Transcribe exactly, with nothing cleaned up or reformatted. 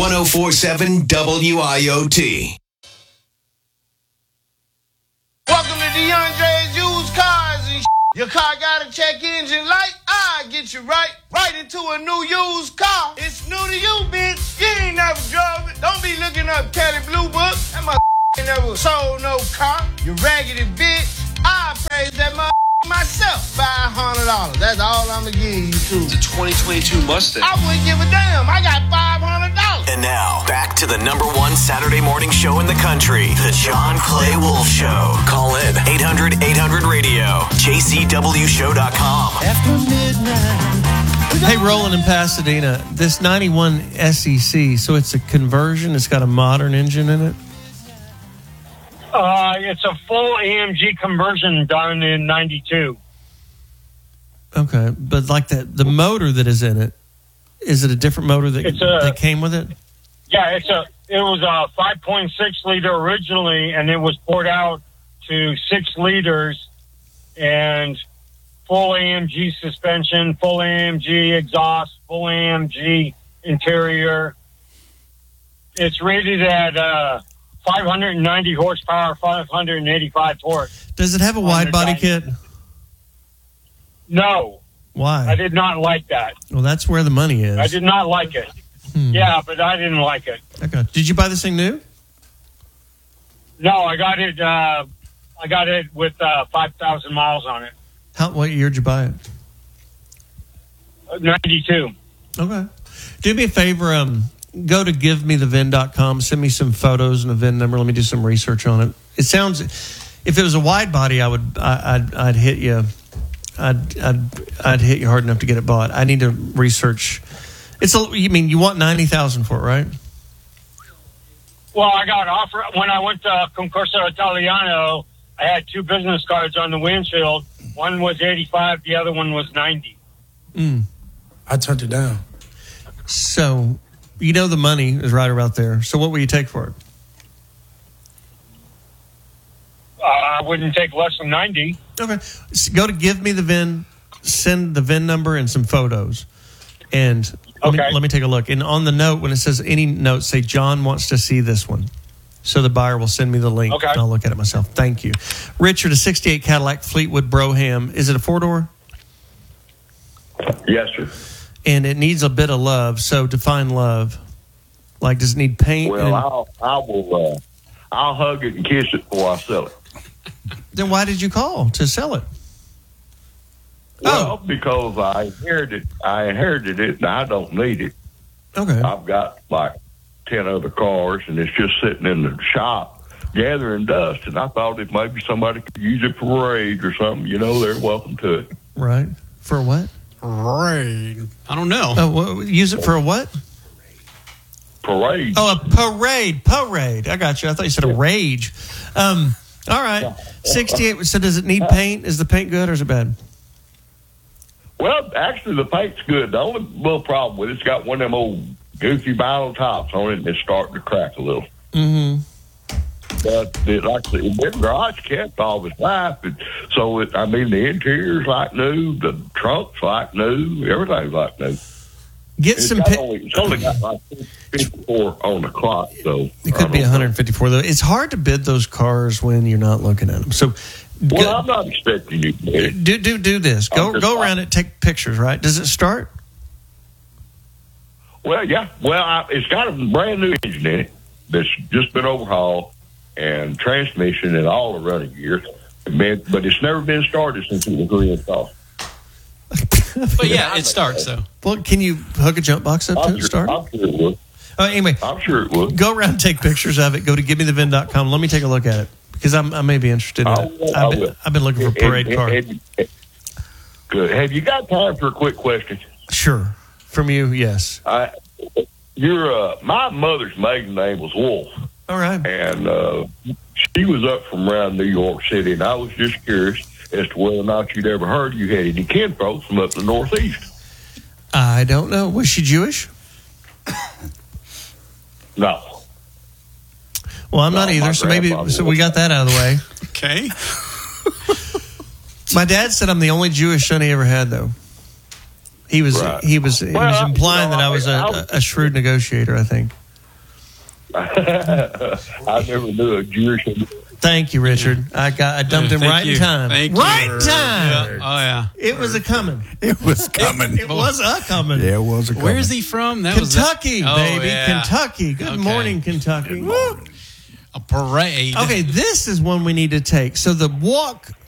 one oh four point seven W I O T. Welcome to DeAndre's Used Cars and shit. Your car got a check engine light? I get you right, right into a new used car. It's new to you, bitch. You ain't never drove it. Don't be looking up Kelly Blue Book. That mother ain't never sold no car. You raggedy bitch. I praise that mother myself. five hundred dollars. That's all I'm going to give you, too. It's a twenty twenty-two Mustang. I wouldn't give a damn. I got five hundred dollars. And now, back to the number one Saturday morning show in the country, The John Clay Wolf Show. Call in eight hundred eight hundred radio, J C W show dot com. After midnight. Hey, Roland in Pasadena, this ninety-one S E C, so it's a conversion. It's got a modern engine in it. Uh, it's a full A M G conversion done in ninety-two. Okay, but like the the motor that is in it, is it a different motor that, It's a- that came with it? Yeah, it's a. It was a five point six liter originally, and it was poured out to six liters, and full A M G suspension, full A M G exhaust, full A M G interior. It's rated at uh, five hundred ninety horsepower, five hundred eighty-five torque. Does it have a wide body kit? No, Why? I did not like that. Well, that's where the money is. I did not like it. Hmm. Yeah, but I didn't like it. Okay. Did you buy this thing new? No, I got it. Uh, I got it with uh, five thousand miles on it. How? What year did you buy it? ninety-two. Okay. Do me a favor. Um, go to give me the V I N dot com. Send me some photos and a V I N number. Let me do some research on it. It sounds. If it was a wide body, I would. I, I'd. I'd hit you. I'd. I'd. I'd hit you hard enough to get it bought. I need to research. It's a. You mean you want ninety thousand for it, right? Well, I got offer when I went to Concorso Italiano. I had two business cards on the windshield. One was eighty-five. The other one was ninety. Mm. I turned it down. So, you know the money is right about there. So what will you take for it? Uh, I wouldn't take less than ninety. Okay. So go to give me the V I N. Send the V I N number and some photos. And let, Okay. me, let me take a look. And on the note, when it says any note, say John wants to see this one. So the buyer will send me the link. Okay. And I'll look at it myself. Thank you. Richard, a sixty-eight Cadillac Fleetwood Brougham. Is it a four-door? Yes, sir. And it needs a bit of love. So define love. Like, does it need paint? Well, and- I'll I will uh, I'll hug it and kiss it before I sell it. Then why did you call to sell it? Well, Oh. because I inherited I inherited it and I don't need it. Okay. I've got like ten other cars and it's just sitting in the shop gathering dust, and I thought if maybe somebody could use it for parade or something. You know, they're welcome to it. Right. For what? Rain. I don't know. Oh, well, use it for a what? Parade. Oh, a parade. Parade. I got you. I thought you said a rage. Um, all right. sixty-eight. So does it need paint? Is the paint good or is it bad? Well, actually, the paint's good. The only little problem with it's got one of them old goofy vinyl tops on it, and it's starting to crack a little. Mm-hmm. But it, like the the garage kept all its life, and so it, I mean, the interior's like new, the trunk's like new, everything's like new. Get It's, some got paint. only, it's only got like fifty-four on the clock, so It could be I don't one fifty-four, though. It's hard to bid those cars when you're not looking at them. So Well, go- I'm not expecting you to do it. do, do, do this. I'm Go, just go like- around it, take pictures, right? Does it start? Well, yeah. Well, I, it's got a brand new engine in it that's just been overhauled, and transmission and all the running gear. But but it's never been started since it was reinstalled. But yeah, it starts though. Well, can you hook a jump box up to I'm it sure, start? I'm sure it would. Uh, anyway, I'm sure it would. go around and take pictures of it. Go to give me the V I N dot com. Let me take a look at it because I'm, I may be interested in I it. will, I I've been, will. I've been looking for a parade And- car. and- and- Good. Have you got time for a quick question? Sure. From you, yes. I, your uh, my mother's maiden name was Wolf, All right. and uh, she was up from around New York City, and I was just curious as to whether or not you'd ever heard you had any kinfolk from up the Northeast. I don't know. Was she Jewish? No. Well, I'm No, not my either. So maybe grandfather so we was. got that out of the way. Okay. My dad said I'm the only Jewish son he ever had, though. He was Right. he was he Well, was implying you know, that I was I- a, a shrewd negotiator, I think. I never knew a Jewish. Thank you, Richard. I got I dumped him Thank right you. in time. Thank right you. in time. Yeah. Oh, yeah. It was a coming. It was coming. It was a coming. Yeah, it was a coming. Where's he from? That Kentucky, was that- oh, baby. yeah. Kentucky. Good Okay. morning, Kentucky. A parade. Okay, this is one we need to take. So the walk